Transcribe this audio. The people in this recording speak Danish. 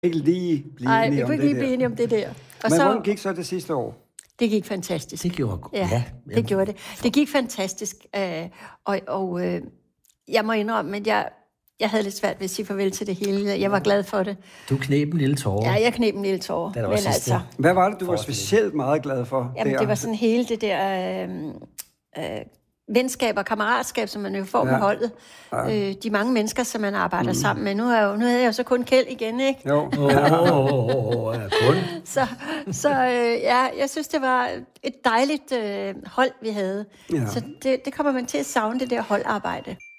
Ikke lige blive Nej, enige vi om kunne det ikke lige der. blive enige om det der. Og Men så, hvordan gik så det sidste år? det gik fantastisk. Det gjorde godt. Ja, det gjorde det. Det gik fantastisk. Og jeg må indrømme, at jeg havde lidt svært ved at sige farvel til det hele. Jeg var glad for det. Du kneb en lille tårer. Ja, jeg kneb en lille tårer. Det var sidste. Hvad var det, du var specielt meget glad for? Jamen, det var sådan hele det der venskab og kammeratskab, som man jo får med holdet. Ja. De mange mennesker, som man arbejder sammen med. Nu havde jeg jo så kun Kjeld igen, ikke? Jo. Kun. Så jeg synes, det var et dejligt hold, vi havde. Ja. Så det kommer man til at savne, det der holdarbejde.